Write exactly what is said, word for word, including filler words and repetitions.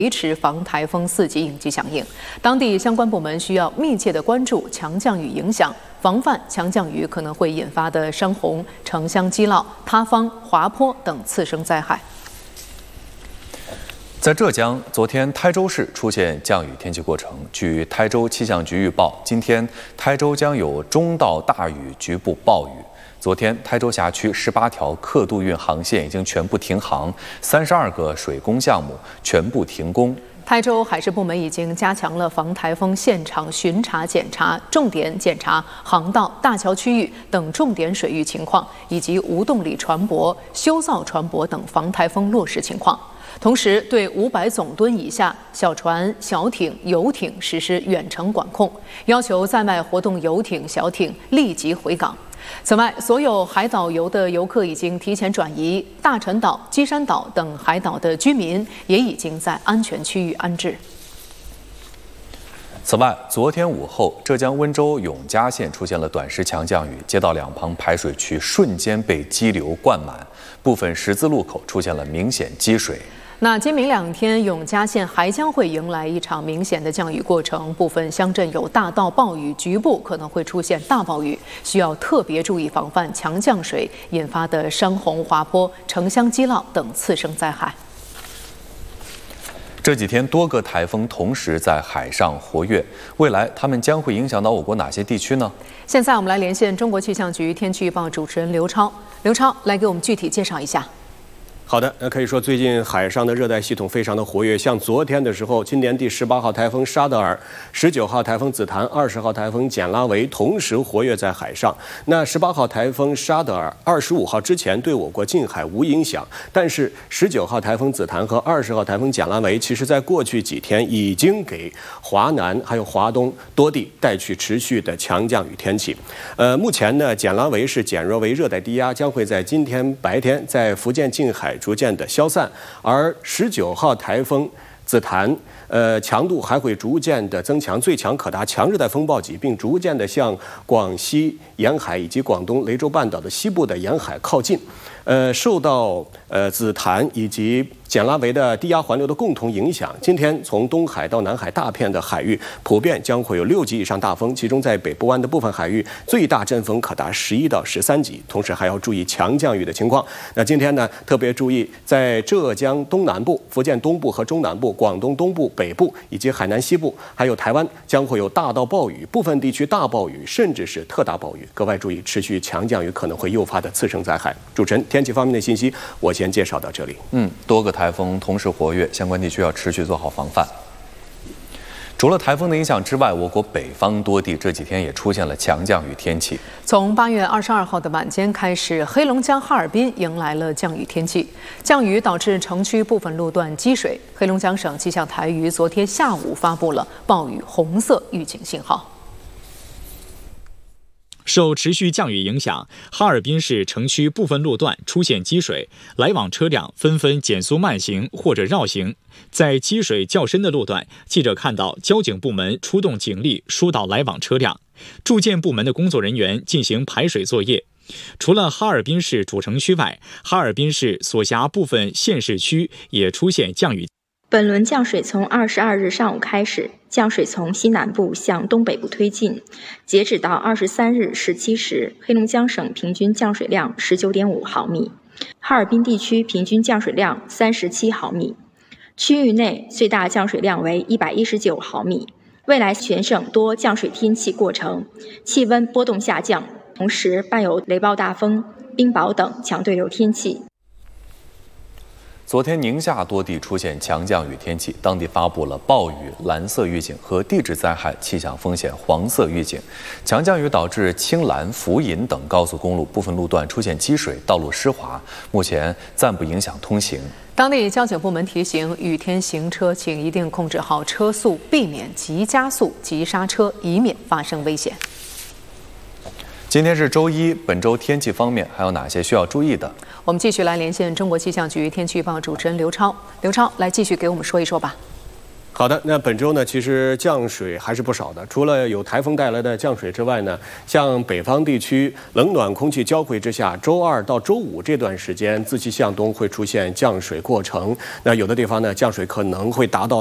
维持防台风四级应急响应，当地相关部门需要密切地关注强降雨影响，防范强降雨可能会引发的山洪、城乡积涝、塌方、滑坡等次生灾害。 在浙江，昨天台州市出现降雨天气过程。据台州气象局预报，今天台州将有中到大雨，局部暴雨。昨天，台州辖区十八条客渡运航线已经全部停航，三十二个水工项目全部停工。 台州海事部门已经加强了防台风现场巡查检查，重点检查航道、大桥区域等重点水域情况，以及无动力船舶、修造船舶等防台风落实情况。同时，对五百总吨以下小船、小艇、游艇实施远程管控，要求在外活动游艇、小艇立即回港。此外，所有海岛游的游客已经提前转移，大陈岛、基山岛等海岛的居民也已经在安全区域安置。 此外，昨天午后，浙江温州永嘉县出现了短时强降雨，街道两旁排水渠瞬间被激流灌满，部分十字路口出现了明显积水。 那今明两天，永嘉县还将会迎来一场明显的降雨过程，部分乡镇有大到暴雨，局部可能会出现大暴雨，需要特别注意防范强降水引发的山洪、滑坡、城乡积涝等次生灾害。 这几天多个台风同时在海上活跃，未来它们将会影响到我国哪些地区呢？ 现在我们来连线中国气象局天气预报主持人刘超，刘超来给我们具体介绍一下。 好的，那可以说最近海上的热带系统非常的活跃。像昨天的时候，今年第十八号台风沙德尔、十九号台风紫檀、二十号台风简拉维同时活跃在海上。那十八号台风沙德尔二十五号之前对我国近海无影响，但是十九号台风紫檀和二十号台风简拉维，其实在过去几天已经给华南还有华东多地带去持续的强降雨天气。呃，目前呢，简拉维是减弱为热带低压，将会在今天白天在福建近海逐渐的消散，而十九号台风紫檀，呃，强度还会逐渐的增强，最强可达强热带风暴级，并逐渐的向广西沿海以及广东雷州半岛的西部的沿海靠近。呃，受到呃紫檀以及简拉维的低压环流的共同影响，今天从东海到南海大片的海域普遍将会有六级以上大风，其中在北部湾的部分海域最大阵风可达十一到十三级，同时还要注意强降雨的情况。那今天呢，特别注意在浙江东南部、福建东部和中南部、广东东部、北部以及海南西部，还有台湾将会有大到暴雨，部分地区大暴雨甚至是特大暴雨，格外注意持续强降雨可能会诱发的次生灾害。主持人，天气方面的信息我先介绍到这里。 嗯，多个台风同时活跃，相关地区要持续做好防范。除了台风的影响之外，我国北方多地这几天也出现了强降雨天气。 从八月二十二号的晚间开始，黑龙江哈尔滨迎来了降雨天气，降雨导致城区部分路段积水。黑龙江省气象台于昨天下午发布了暴雨红色预警信号。 受持续降雨影响，哈尔滨市城区部分路段出现积水，来往车辆纷纷减速慢行或者绕行。在积水较深的路段，记者看到交警部门出动警力疏导来往车辆，住建部门的工作人员进行排水作业。除了哈尔滨市主城区外，哈尔滨市所辖部分县市区也出现降雨。 本轮降水从二十二日上午开始，降水从西南部向东北部推进，截止到二十三日十七时，黑龙江省平均降水量十九点五毫米，哈尔滨地区平均降水量三十七毫米，区域内最大降水量为一百一十九毫米。未来全省多降水天气过程，气温波动下降，同时伴有雷暴大风、冰雹等强对流天气。 昨天，宁夏多地出现强降雨天气，当地发布了暴雨蓝色预警和地质灾害气象风险黄色预警。强降雨导致青兰、福银等高速公路部分路段出现积水，道路湿滑，目前暂不影响通行。 当地交警部门提醒，雨天行车请一定控制好车速，避免急加速、急刹车，以免发生危险。 今天是周一，本周天气方面还有哪些需要注意的？ 我们继续来连线中国气象局天气预报主持人刘超。刘超，来继续给我们说一说吧。 好的，那本周呢，其实降水还是不少的。除了有台风带来的降水之外呢，像北方地区冷暖空气交汇之下，周二到周五这段时间，自西向东会出现降水过程。那有的地方呢，降水可能会达到